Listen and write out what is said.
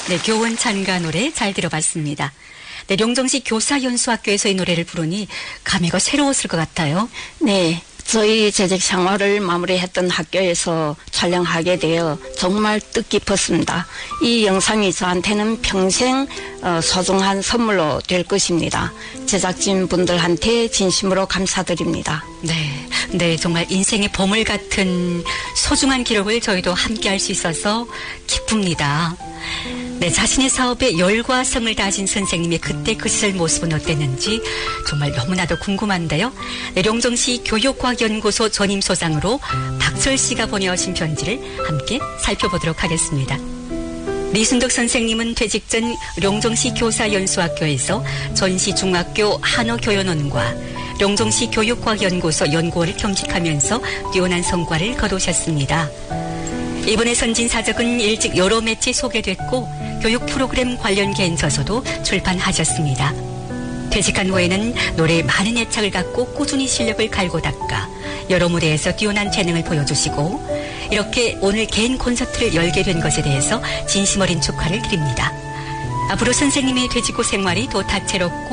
네, 교원 찬가 노래 잘 들어봤습니다. 네, 룡정시 교사연수학교에서 이 노래를 부르니 감회가 새로웠을 것 같아요. 네, 저희 재직 생활을 마무리했던 학교에서 촬영하게 되어 정말 뜻깊었습니다. 이 영상이 저한테는 평생 소중한 선물로 될 것입니다. 제작진 분들한테 진심으로 감사드립니다. 네, 정말 인생의 보물 같은 소중한 기록을 저희도 함께 할 수 있어서 기쁩니다. 네, 자신의 사업에 열과 성을 다하신 선생님의 그때 그 시절 모습은 어땠는지 정말 너무나도 궁금한데요. 네, 룡정시 교육과학연구소 전임소장으로 박철 씨가 보내오신 편지를 함께 살펴보도록 하겠습니다. 리순덕 선생님은 퇴직 전 룡정시 교사연수학교에서 전시중학교 한어교연원과 룡정시 교육과학연구소 연구원을 겸직하면서 뛰어난 성과를 거두셨습니다. 이번에 선진사적은 일찍 여러 매체 소개됐고 교육 프로그램 관련 개인 저서도 출판하셨습니다. 퇴직한 후에는 노래에 많은 애착을 갖고 꾸준히 실력을 갈고 닦아 여러 무대에서 뛰어난 재능을 보여주시고 이렇게 오늘 개인 콘서트를 열게 된 것에 대해서 진심 어린 축하를 드립니다. 앞으로 선생님의 퇴직 후 생활이 더 다채롭고